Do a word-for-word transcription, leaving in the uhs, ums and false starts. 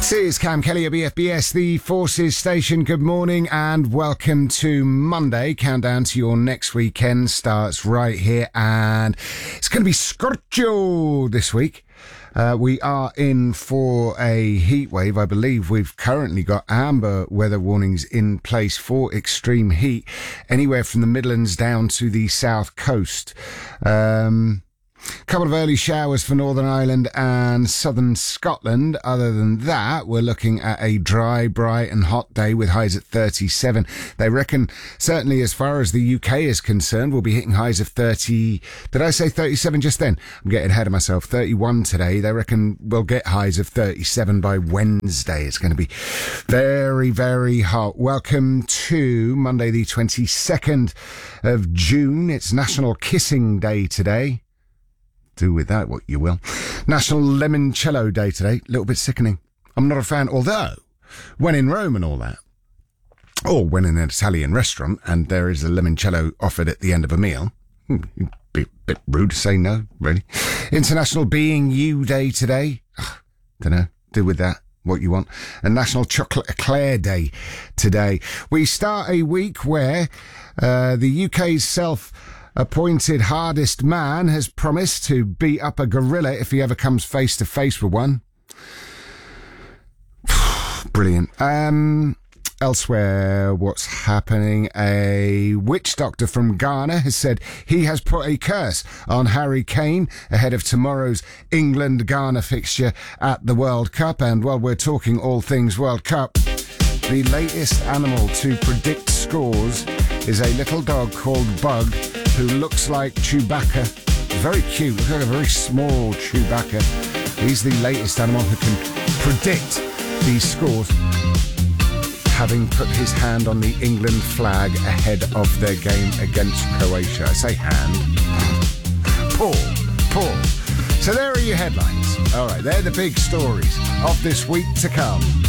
This is Cam Kelly at B F B S, the Forces Station. Good morning and welcome to Monday. Countdown to your next weekend starts right here, and it's going to be scorcho this week. Uh, we are in for a heat wave. I believe we've currently got amber weather warnings in place for extreme heat, anywhere from the Midlands down to the south coast. Um... Couple of early showers for Northern Ireland and southern Scotland. Other than that, we're looking at a dry, bright and hot day with highs at thirty-seven. They reckon, certainly as far as the U K is concerned, we'll be hitting highs of thirty. Did I say thirty-seven just then? I'm getting ahead of myself. thirty-one today. They reckon we'll get highs of thirty-seven by Wednesday. It's going to be very, very hot. Welcome to Monday the twenty-second of June. It's National Kissing Day today. Do with that what you will. National Limoncello Day today. A little bit sickening. I'm not a fan, although when in Rome and all that, or when in an Italian restaurant and there is a limoncello offered at the end of a meal, hmm, bit, bit rude to say no, really. International Being You Day today. Ugh, don't know. Do with that what you want. And National Chocolate Eclair Day today. We start a week where uh, the U K's self appointed hardest man has promised to beat up a gorilla if he ever comes face to face with one. Brilliant. Um, elsewhere, what's happening? A witch doctor from Ghana has said he has put a curse on Harry Kane ahead of tomorrow's England-Ghana fixture at the World Cup. And while we're talking all things World Cup, the latest animal to predict scores is a little dog called Bug, who looks like Chewbacca. Very cute. Looks like a very small Chewbacca. He's the latest animal who can predict these scores, having put his hand on the England flag ahead of their game against Croatia. I say hand. Paw. Paw. So there are your headlines. All right, they're the big stories of this week to come.